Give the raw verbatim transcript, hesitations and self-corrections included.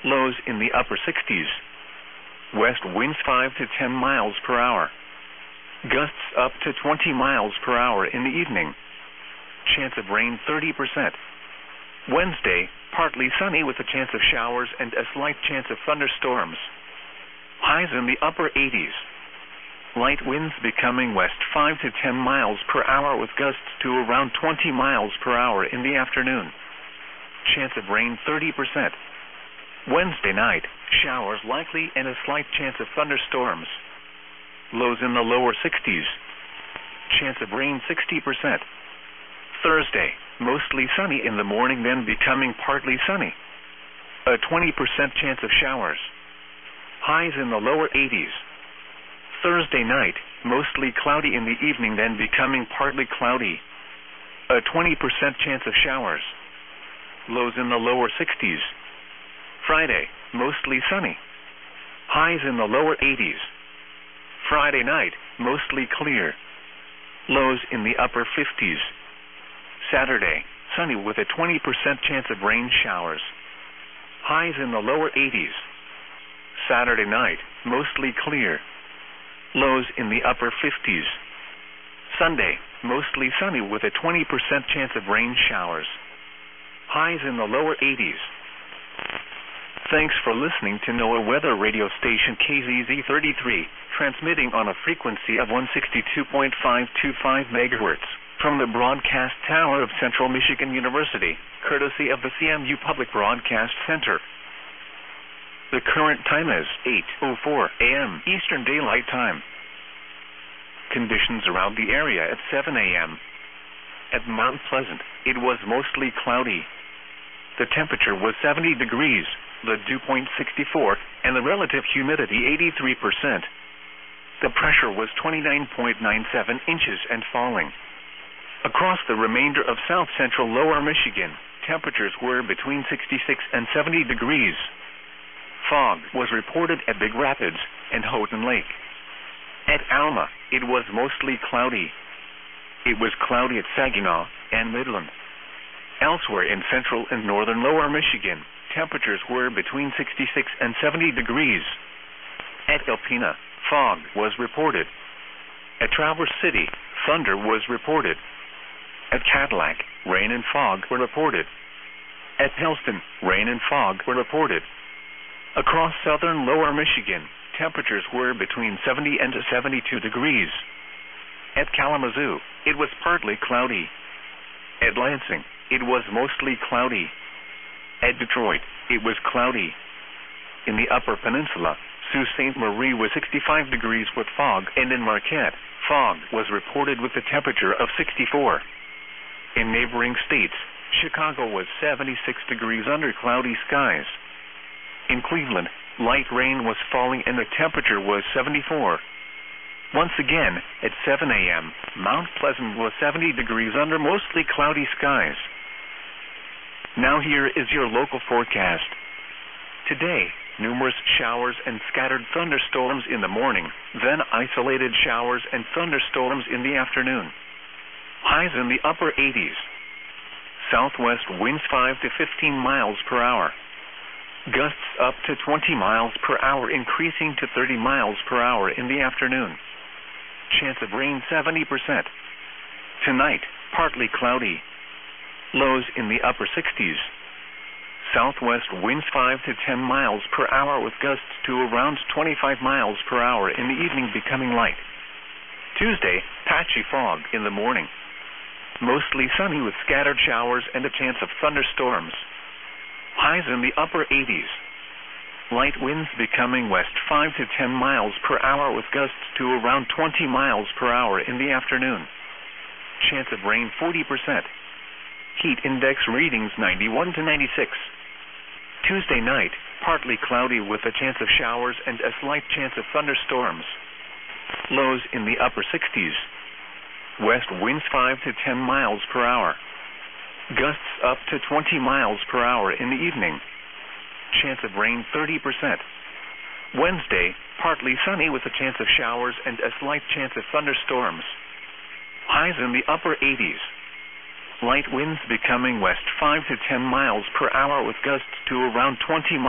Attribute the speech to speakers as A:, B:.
A: Lows in the upper sixties. West winds five to ten miles per hour. Gusts up to twenty miles per hour in the evening. Chance of rain thirty percent. Wednesday, partly sunny with a chance of showers and a slight chance of thunderstorms. Highs in the upper eighties. Light winds becoming west five to ten miles per hour with gusts to around twenty miles per hour in the afternoon. Chance of rain thirty percent. Wednesday night, showers likely and a slight chance of thunderstorms. Lows in the lower sixties. Chance of rain sixty percent. Thursday, mostly sunny in the morning then becoming partly sunny. A twenty percent chance of showers. Highs in the lower eighties. Thursday night, mostly cloudy in the evening then becoming partly cloudy. A twenty percent chance of showers. Lows in the lower sixties. Friday, mostly sunny. Highs in the lower eighties. Friday night, mostly clear. Lows in the upper fifties. Saturday, sunny with a twenty percent chance of rain showers. Highs in the lower eighties. Saturday night, mostly clear. Lows in the upper fifties. Sunday, mostly sunny with a twenty percent chance of rain showers. Highs in the lower eighties. Thanks for listening to NOAA Weather Radio Station K Z Z thirty-three, transmitting on a frequency of one sixty-two point five two five megahertz from the broadcast tower of Central Michigan University, courtesy of the C M U Public Broadcast Center. The current time is eight oh four a m Eastern Daylight Time. Conditions around the area at seven a m At Mount Pleasant, it was mostly cloudy. The temperature was seventy degrees, the dew point sixty-four, and the relative humidity eighty-three percent. The pressure was twenty-nine point nine seven inches and falling. Across the remainder of south-central lower Michigan, temperatures were between sixty-six and seventy degrees. Fog was reported at Big Rapids and Houghton Lake. At Alma, it was mostly cloudy. It was cloudy at Saginaw and Midland. Elsewhere in central and northern lower Michigan, temperatures were between sixty-six and seventy degrees. At Alpena, fog was reported. At Traverse City, thunder was reported. At Cadillac, rain and fog were reported. At Helston, rain and fog were reported. Across southern lower Michigan, temperatures were between seventy and seventy-two degrees. At Kalamazoo, it was partly cloudy. At Lansing, it was mostly cloudy. At Detroit, it was cloudy. In the Upper Peninsula, Sault Ste. Marie was sixty-five degrees with fog, and in Marquette, fog was reported with a temperature of sixty-four. In neighboring states, Chicago was seventy-six degrees under cloudy skies. In Cleveland, light rain was falling and the temperature was seventy-four. Once again, at seven a m, Mount Pleasant was seventy degrees under mostly cloudy skies. Now here is your local forecast. Today, numerous showers and scattered thunderstorms in the morning, then isolated showers and thunderstorms in the afternoon. Highs in the upper eighties. Southwest winds five to fifteen miles per hour. Gusts up to twenty miles per hour, increasing to thirty miles per hour in the afternoon. Chance of rain seventy percent. Tonight, partly cloudy. Lows in the upper sixties. Southwest winds five to ten miles per hour with gusts to around twenty-five miles per hour in the evening, becoming light. Tuesday, patchy fog in the morning. Mostly sunny with scattered showers and a chance of thunderstorms. Highs in the upper eighties. Light winds becoming west five to ten miles per hour with gusts to around twenty miles per hour in the afternoon. Chance of rain forty percent. Heat index readings ninety-one to ninety-six. Tuesday night, partly cloudy with a chance of showers and a slight chance of thunderstorms. Lows in the upper sixties. West winds five to ten miles per hour. Gusts up to twenty miles per hour in the evening. Chance of rain thirty percent. Wednesday, partly sunny with a chance of showers and a slight chance of thunderstorms. Highs in the upper eighties. Light winds becoming west five to ten miles per hour with gusts to around twenty miles